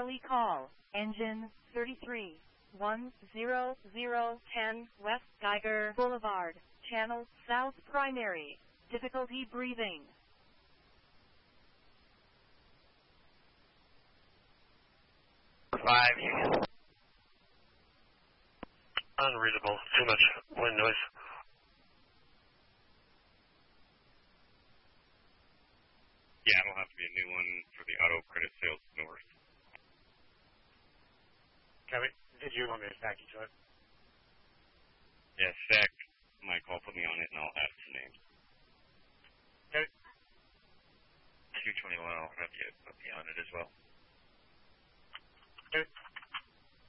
Charlie call, engine 33, 10010 West Geiger Boulevard, channel south primary, difficulty breathing. Five. Unreadable. Too much wind noise. Yeah, it'll have to be a new one for the auto credit sales north. Kevin, did you want me to stack you to it? Yeah, stack my call, put me on it, and I'll add some names. Okay. 221, I'll have you put me on it as well.